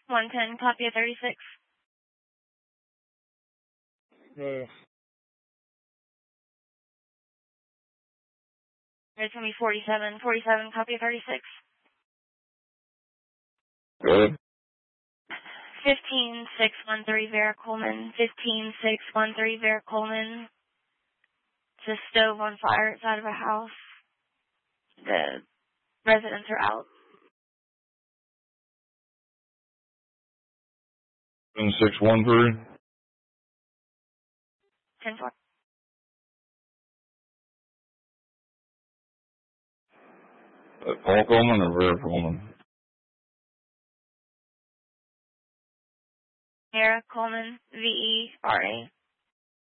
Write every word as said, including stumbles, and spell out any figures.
one ten, copy of thirty-six. Yeah. It's going to be forty-seven, forty-seven, copy of thirty-six. Good. fifteen six one three Vera Coleman, fifteen six one three Vera Coleman. It's a stove on fire outside of a house. The residents are out. seven six one three. ten four. Uh, Paul Coleman or Vera Coleman? Vera Coleman, V E R A.